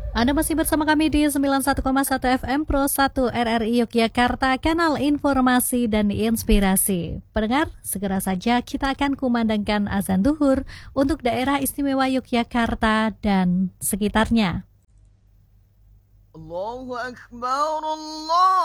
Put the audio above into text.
Anda masih bersama kami di 91,1 FM Pro 1 RRI Yogyakarta, kanal informasi dan inspirasi. Pendengar, segera saja kita akan kumandangkan azan duhur untuk daerah istimewa Yogyakarta dan sekitarnya. Allahu Akbar, Allah.